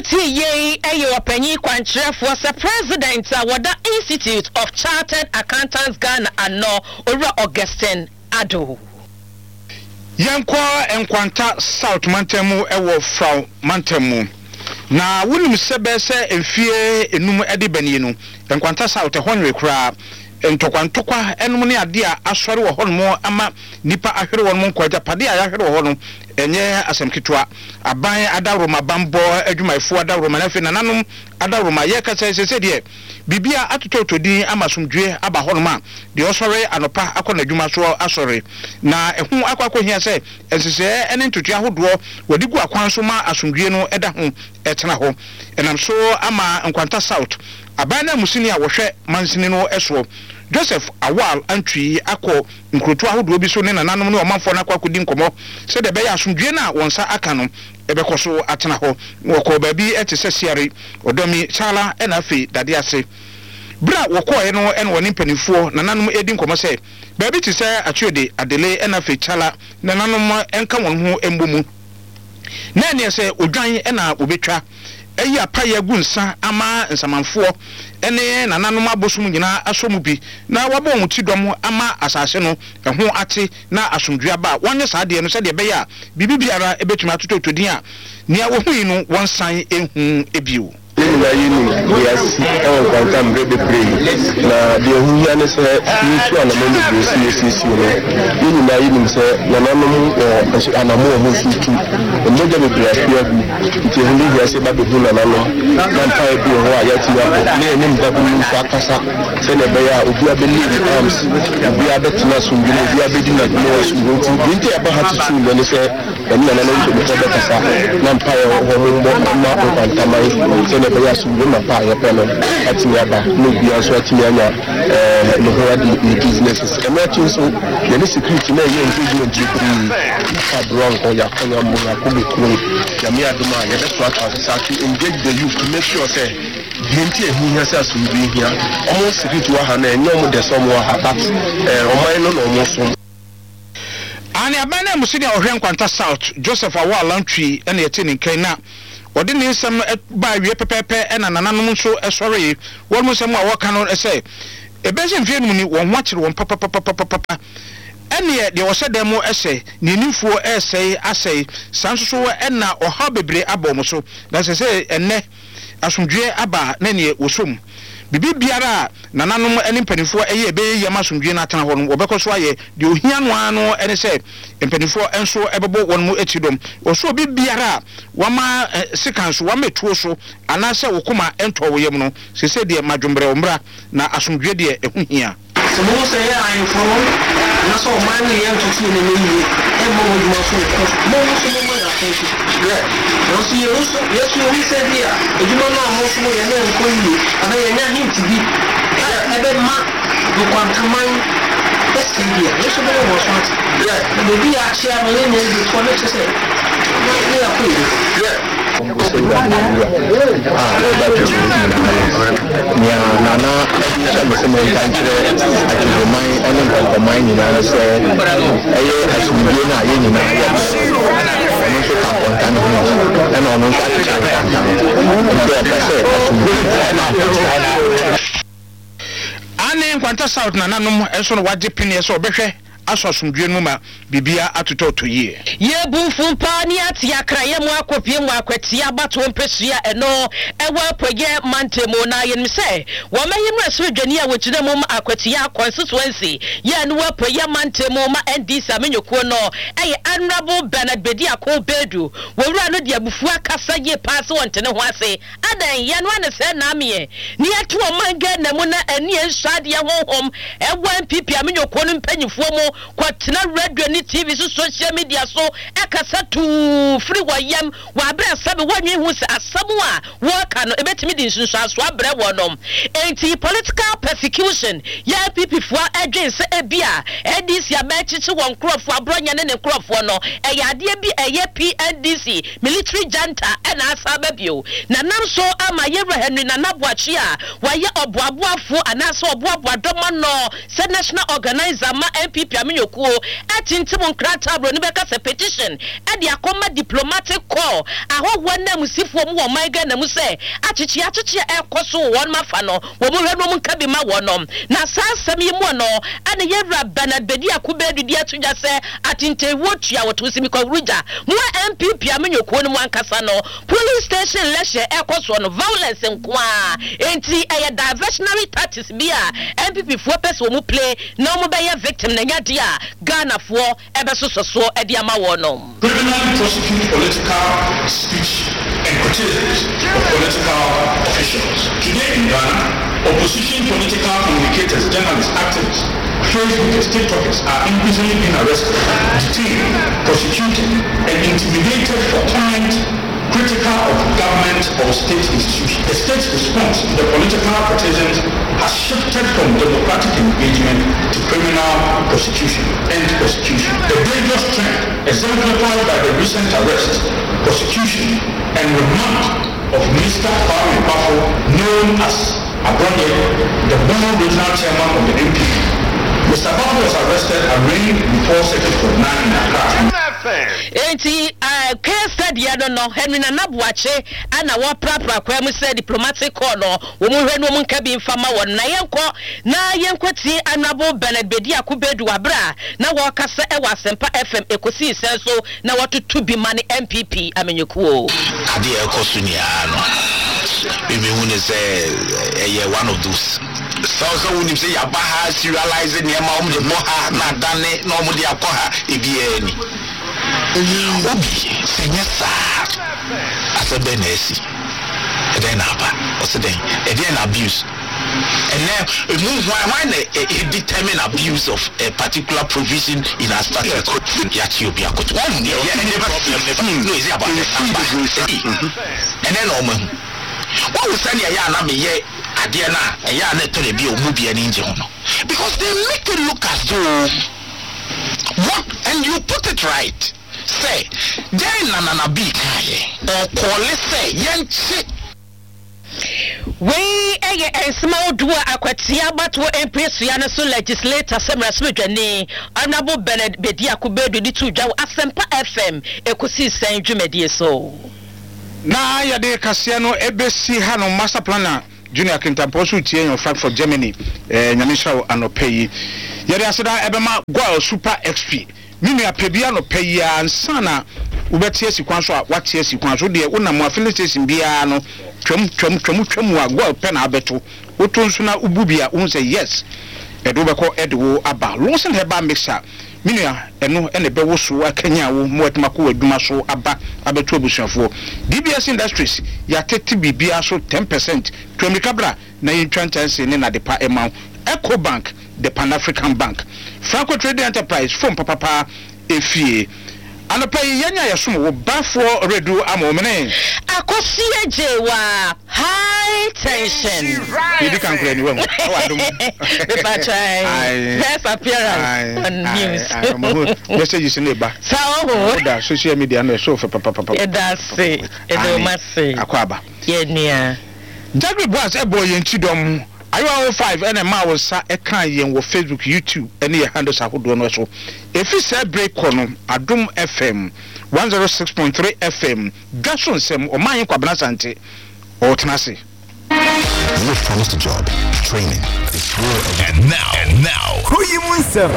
ye ayo panyi kwankyerɛ for the president wada Institute of Chartered Accountants Ghana ano owura Augustine Ado. Yankwa enkwanta South Mantemu ewo Frau Mantemu. Na wunim sebe se emfie enum edi banie no enkwanta South ehonwe kura ntokwa enum ne ade a asɔre wɔ hɔ no ama nipa ahwere wɔ no nkwaja pade a yahwere wɔ hɔ no enye asemketwa aban adaroma bambo adwumaifo adaroma na fe nananom adaroma ye kasa sese de bibia atototodi amasomdwe aba hɔ no ma de osɔre anopa akɔ na adwuma so asɔre na ehu akɔ hia sɛ ensese ene ntotua hodoɔ wadi gu akwan so ma asomdwe no ɛda ho ɛtena hɔ enam so ama nkwanta South aban na musini a wɔhwɛ mansini no ɛso Joseph Awal antwi akɔ nkroto ahodoɔ bi so ne nananom ne ɔmanfo na akɔ akodi nkɔmɔ sɛ de bɛyɛ asomdwe na wɔnsa aka no ɛbɛkɔ so atena hɔ wɔkɔ baabi ɛte sɛ siare ɔdɔmi chala ɛna afi dade ase bra wɔkɔɛ no ɛna wɔne mpanimfoɔ nananom edi nkɔmɔ sɛ baabi te sɛ atwede adele ɛna afi chala nananom ɛnka wɔn ho embomu na ne sɛ odwan ɛna obetwa eyi apaya gu nsa ama nsamanfoɔ ene nananom abosum nyina asomu bi na wabɔ wɔn ti dɔm ama asase no ɛho ate na asomdua ba wɔnyɛ saa de no sɛ de bɛyɛ bibi biara ebetumi atototodin a nea wo hui no wɔn san ehu ebio na yini yes on kwantam brebe pray na de hu ya ne se ni tu anamo ni do si no yini na yini se na nanom anamo mo futu omoja be pray afia bi ti hu ni ya se ba be hu na nanom na mpa e bi ho a ya ti ya ne ni mda bu nfa kasa se ne be ya obi abeli arms obi abetina so bi obi abedi na no so nti binti aba hatu tu ne se na nanom be ko be kasa na mpa e ho mo ma kwantamai se ne ya sumbe mapa ya pelo atimi aba no bia so atimi anya no ho the businesses emerging so the security na ye engagement free fabron ko ya konya mo ya ko bekuru ya mi aduma ya the start to engage the youth to make sure say binti ehu ya sa sumbe hia omo security wa ha na enyo mo de so mo ha but oman no no mo so ani abana musini ohwe nkwanta South Joseph Awal antwi ene yete ne nkan na odi ne nsem ba wie pepepe ena nananom nso esɔre wɔn nsem a wɔka no ɛsɛ ebɛsɛ mfie no ni wɔn ho akyere wɔn papa ene de wɔsɛ dem ɛsɛ ne nifuo ɛsɛ asɛ sanso ɛna ɔha bebre abɔ mo so na sɛ enne asomdwe aba na ne wosom bibi biara nananom ene mpanifo ɛyɛ ɛbɛyɛ yama asomdwe na atena hɔ no wɔbɛkɔ so ayɛ de ohia no ano ɛne sɛ mpanifo enso ɛbɛbɔ wɔn mu etidom wɔso bi biara wama sikan so wama etuo so anasɛ wokoma ɛntɔ wo yam no sese de madwombrɛ ombra na asomdwe de ehuhia so mo say I for na so man ne yɛn tutu ne ne ɛbɔ wo duma so mo so mo ya fɛnti no so yesu wi sɛ dia eduma no mo so yɛ na nko yi ana yɛ nya hint bi ɛbɛ ma do kwantaman ɛsɛ dia yesu bɛ wɔ so ati na bi ya kyia no ne bi to ne kyɛ sɛ ne ya ko yi nana sama kantre ajuman ene nkomai ni na se eye asumdie na ye ni na ya no so ka kontan ni ene ono ka ane nkwanta South nananom eso no wagye pene eso obehwe aso asomdwe no ma bibia atototo yie ye bufu pa ni atia kraye mu akopie mu akwatia bato mpesua eno ewa poye mantemo na ye nse wo mayi mu aso dwani a wogyina mu akwatia constituency ye no wa poye mantemo ma NDC amenyokuo no eye honorable Bernard Bedi Akobedu wowura no de bufu akasa ye pass wontene ho ase adan ye no ane se na me ni ato manga na mu na ani ensuade ye honhom ewa MPP amenyokuo no mpanyifo mu kwatena radio ni TV so social media so ekasa tu free wayam wa abra sabe wanwe hu se asamu a wo ka no ebetimi di nsunsu aso abra wonom enti political persecution ya people fo adwen se ebia NDC abachichi won krofo abronya ne ne krofo no eyade bi eye PNDC military junta na asaba bio na nam so ama Yewra Henry na naboachi a waye oboaboafo anase oboaboadoma no se national organizer ma MPP amenyokuo atintim nkrata bro ne beka se petition e de akoma diplomatic call ahoho na musifo mu wo maiga na mu se achichi ekoso won mafa no wo mu hwe no mu nka bi ma wonom na saasam yi mu no ane yewra Bernard Bedi Akubedu di atuja se atinte wotua wotosi mi kwruja mu MPP amenyokuo no mu ankasa no police station leshe ekoso no violence nkwa enti eye diversionary tactics bia MPP fo person mu play na mo be victim na nya dia Ghana fo ebe so e dia ma wonom criminally prosecute political speech and criticisms of political officials. Today in Ghana, opposition political communicators, journalists, activists, Facebookers, TikTokers are increasingly being arrested, detained, prosecuted, and intimidated for comment critical of government or state institutions. The state's response to the political criticisms has shifted from democratic engagement to criminal prosecution and prosecution. The dangerous trend exemplified by the recent arrest, prosecution, and remand of Mr. Kwame Bafo, known as Abronye, the Bono regional chairman of the NPP. Mr. Bafo was arrested and arraigned before Circuit Court 9 in Accra. Enti case study I don't know Henry Nanabuache ana wa prapra kwa mu say diplomatic call no wo mu hwe no mu nka bi mfama won na yenkwati anabo Bernard Bedi Akubedu abra na wo kasa e wa Sempa FM ekosi senso na watutu bi mane MPP amenyekuo ade ekosu ni ano bibi hune say one of those so when you say yabaha serialize ni ma de moha na dane no mu de akoha ebie ni obi senyasa asebenesi then aba oseden then abuse and then why determine abuse of a particular provision in a statute yatiobi akot one no is about and then what we say ya na me ye ade na ya na to bi o mu bia ni nje ho because they make it look as though what and you put it right say then na bi kaye or call say yenche we small dua akwatia bato empresu ya so legislator semra smedwane honorable Bernard Bedi Akubedu di tuja Asempa FM ekosi sen dwumedie so na yade kasia no ebesi ha no master planner Junior Kintampo so tie yon Frankfurt Germany nyamisha anopeyi yade aseda ebema Goal Super XP mimi apebia no peyi ansana ubetie sikwan so a watie sikwan so de wona mo affiliation bia no twam wa Goal pen abeto wotonso na ububia won say yes edo beko edwo aba losen heba mixer minua eno ene bewo so akanya wo mo atmako aduma so aba abeto abusuafo DBS Industries ya tete bibia so 10% twamikabra na yintwantanse ne na depa ema Ecobank the Pan African Bank Franco Trading Enterprise from papa efie anopai yanya yasom wo bafo redu amomene akosi ejewa high tension yidi kan kure ni we wadum be pa try first appearance on news messages in eba sawo da social media no so for papa that's it edo mase akwaba ye nia Jagri boys e boy yentidom ayo 5 ene ma wo sa e kan yen wo Facebook YouTube ene ye handles ahodo no so efi se break kono Adum FM 106.3 FM gason sem o man kwabena sante o tenase you were promised a job training and now who you munsem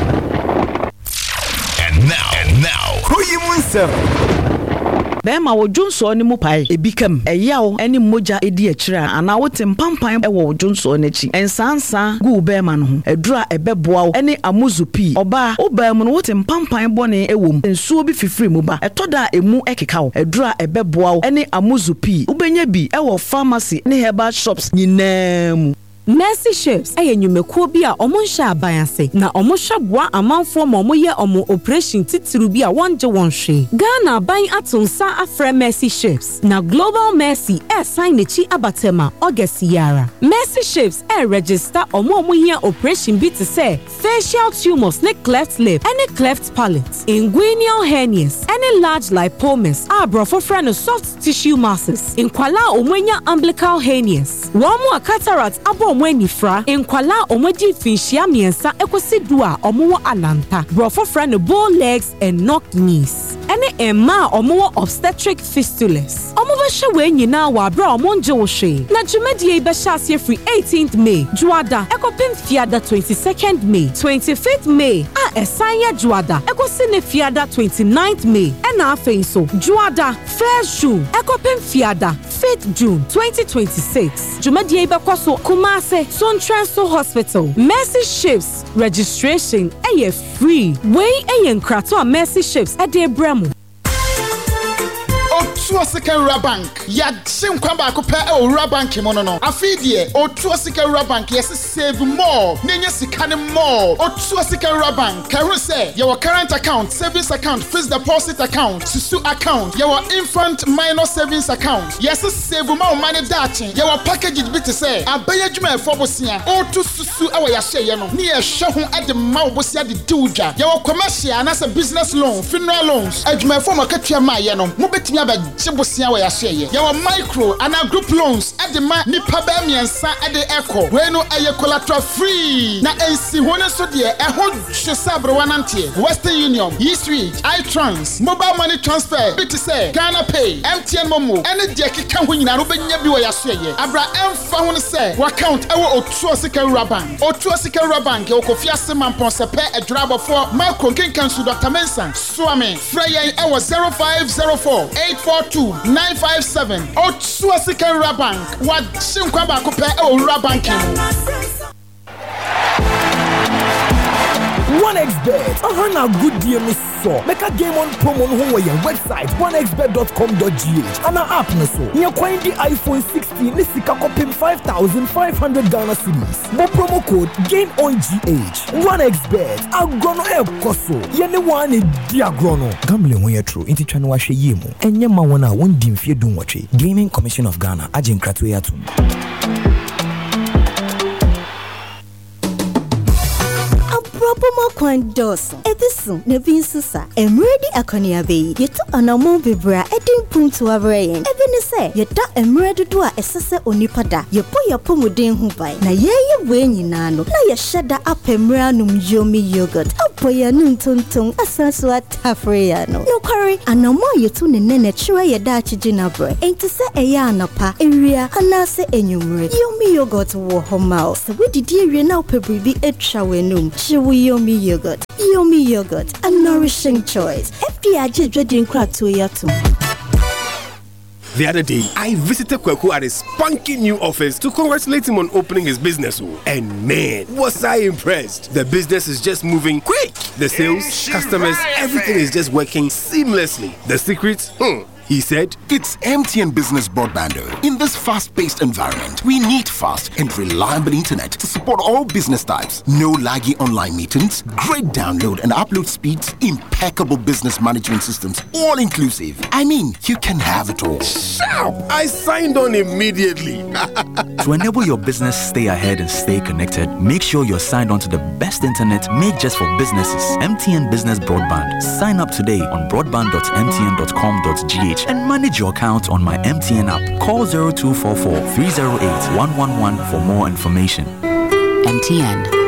and now who you munsem Bema wo Jonso ni mu pai ebikam eyawo eni moja edi akira ana wote mpampan e wo Jonso n'achi ensansa gu bema no ho edura ebeboa eni amuzupi oba obam no wote mpampan bone ewom ensuo bi fifiri mu ba etoda emu ekeka wo edura ebeboa eni amuzupi ubenya bi e wo pharmacy ne herbal shops nyinam Mercy Shapes nyumekuo bi a omo nhya abayase na omo hweboa amanfo ma omo ye omo operation titiru bi a wonje wonhwe Ghana aban atonsa afre Mercy Shapes na Global Mercy sign nechi abatema August yara Mercy Shapes register omo ye operation bi te say facial tumors ne cleft lip any cleft palate inguinal hernias any large lipomas abrofo friend soft tissue masses inkwala omwenya umbilical hernias womo cataract abo omo anifra enkwala omo di finhia miensa ekosi du a omo wo alanta brofo fra no bow legs and knock knees ene emma omo obstetric fistulas omo be hwe we nyina wa bra omo nje wo hwe na dwumadie be hye ase free 18th May juada ekopem fiada 22nd May 25th May a esanya juada ekosi ne fiada 29th May ena afei so juada 1st June ekopem fiada 5th June 2026 dwumadie be kwaso Kumase Sontranso Hospital Mercy Ships registration eye free wey eye nkrato a Mercy Ships ade bramo Otua Sika Bank ya sim kwamba akopɛ Owura Bank mo no afidie Otua Sika Bank yes save more nenye sika ne more Otua Sika Bank ka hu sɛ your current account savings account fixed deposit account susu account your infant minor savings account yes save more money dachi your package bit to say abaya dwuma efo bosia otu susu awa ya hye no ne ya hwe ho ade ma bosia de diuja your commercial na say business loan funeral loans adwuma efo makatua ma ye no mo betimi Chibusia wa yasheye. Yawa micro and a group loans at the ma nipa be miensa at the echo. Weno eye collateral free. Na ensi hone so de e ho hwesabro wanantie. Western Union, eSwitch, iTrans, mobile money transfer, bit say Ghana Pay, MTN Momo, any de keka ho nyina no benya bi wa yasheye. Abra emfa ho say account ewo Otua Sika Bank. Otua Sika Bank e okofia sema ponsepe e drabo for micro kenkan su Dr. Mensa. Swame, Freya ewo 0504 842-957 Otua Sika Bank wa chinkwa ba ko pe Owura Bank. 1xBet na good deal me so make a game on promo no ho your website 1xbet.com.gh and our app no so you find the iPhone 16 ni sika kopim 5,500 Ghana cedis mo promo code game on GH 1xBet agrono e koso ye ne one e di agrono gambling when you true inti twa no ahwe ye mu enye ma wona won di mfie dun watwe Gaming Commission of Ghana agent kratwe atum. Promo kwandos edisu ne binsusa emredi akonia be yeto anamo bebra edin puntu abrayen ebini se yeda emredu do a esese onipada yepo muden hu bai na yeye we nyina no na ye hyeda apemre anum yomi yogurt apoya nuntonton asanso atafreya no kwari anamo yeto ne nene chira yeda achigina bre enti se eya anapa ewia anase enyumre yomi yogurt wo homa se wedidi ewie na opebribi etwa wenum Yomi yogurt, a nourishing choice. FDIJ Dreading Kratoyatum. The other day, I visited Kweku at his spunky new office to congratulate him on opening his business. And man, was I impressed. The business is just moving quick. The sales, customers, everything is just working seamlessly. The secret? He said, it's MTN Business Broadband. In this fast-paced environment, we need fast and reliable internet to support all business types. No laggy online meetings, great download and upload speeds, impeccable business management systems, all inclusive. I mean, you can have it all. Sharp! I signed on immediately. To enable your business stay ahead and stay connected, make sure you're signed on to the best internet made just for businesses. MTN Business Broadband. Sign up today on broadband.mtn.com.gh and manage your account on my MTN app. Call 0244 308 111 for more information. MTN.